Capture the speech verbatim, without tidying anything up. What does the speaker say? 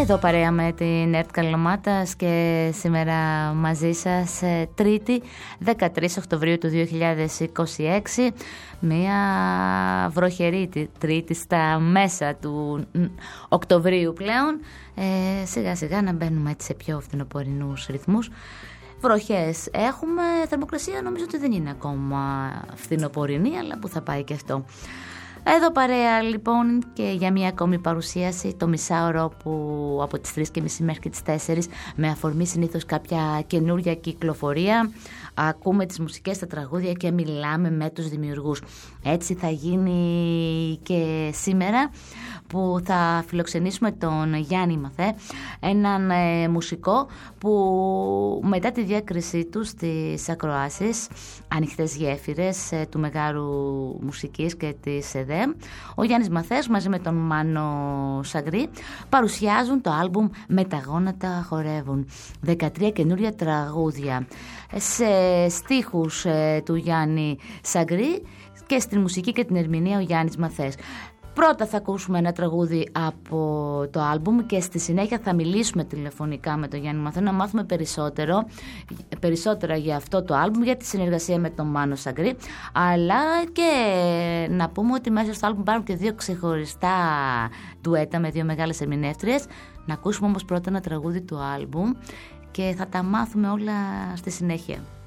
Εδώ παρέα με την ΕΡΤ Καλαμάτας και σήμερα μαζί σας Τρίτη δεκατρείς Οκτωβρίου του δύο χιλιάδες είκοσι έξι, μια βροχερή Τρίτη στα μέσα του Οκτωβρίου πλέον, ε, σιγά σιγά να μπαίνουμε έτσι σε πιο φθινοπορεινούς ρυθμούς. Βροχές έχουμε, θερμοκρασία νομίζω ότι δεν είναι ακόμα φθινοπορεινή, αλλά που θα πάει και αυτό. Εδώ παρέα λοιπόν και για μια ακόμη παρουσίαση το μισάωρο που από τις τρεις και μισή μέχρι τις τέσσερις, με αφορμή συνήθως κάποια καινούρια κυκλοφορία, ακούμε τις μουσικές, τα τραγούδια και μιλάμε με τους δημιουργούς. Έτσι θα γίνει και σήμερα που θα φιλοξενήσουμε τον Γιάννη Μαθέ, έναν ε, μουσικό που μετά τη διάκρισή του στις ακροάσεις Ανοιχτές Γέφυρες ε, του Μεγάρου Μουσικής και της ΕΔΕ, ο Γιάννης Μαθές μαζί με τον Μάνο Σαγκρή παρουσιάζουν το άλμπουμ «Με τα γόνατα χορεύουν». δεκατρία καινούρια τραγούδια σε στίχους ε, του Γιάννη Σαγκρή και στην μουσική και την ερμηνεία ο Γιάννης Μαθές. Πρώτα θα ακούσουμε ένα τραγούδι από το άλμπουμ και στη συνέχεια θα μιλήσουμε τηλεφωνικά με τον Γιάννη Μαθέ να μάθουμε περισσότερο, περισσότερα για αυτό το άλμπουμ, για τη συνεργασία με τον Μάνο Σαγκρή, αλλά και να πούμε ότι μέσα στο άλμπουμ υπάρχουν και δύο ξεχωριστά ντουέτα με δύο μεγάλες ερμηνεύτριες. Να ακούσουμε όμως πρώτα ένα τραγούδι του άλμπουμ και θα τα μάθουμε όλα στη συνέχεια.